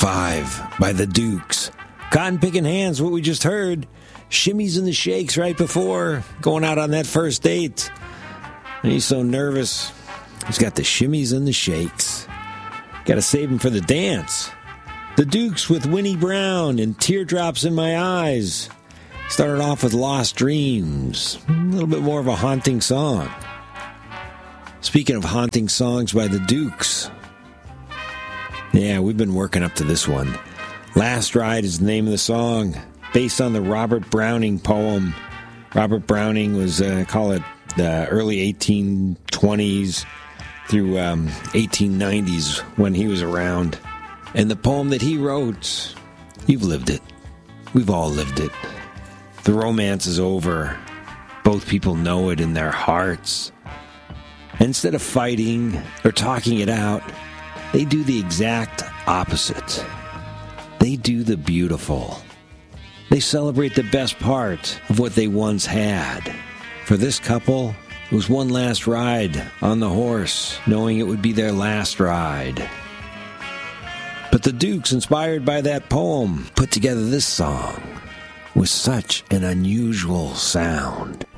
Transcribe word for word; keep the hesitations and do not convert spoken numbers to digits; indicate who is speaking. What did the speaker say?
Speaker 1: five by the Dukes. Cotton Picking Hands, what we just heard. Shimmies and the Shakes right before going out on that first date. And he's so nervous. He's got the shimmies and the shakes. Got to save him for the dance. The Dukes with Winnie Brown and Teardrops in My Eyes. Started off with Lost Dreams. A little bit more of a haunting song. Speaking of haunting songs by the Dukes. Yeah, we've been working up to this one. Last Ride is the name of the song, based on the Robert Browning poem. Robert Browning was, uh, call it, the early eighteen twenties through um, eighteen nineties when he was around. And the poem that he wrote, you've lived it. We've all lived it. The romance is over. Both people know it in their hearts. Instead of fighting or talking it out, they do the exact opposite. They do the beautiful. They celebrate the best part of what they once had. For this couple, it was one last ride on the horse, knowing it would be their last ride. But the Dukes, inspired by that poem, put together this song with such an unusual sound.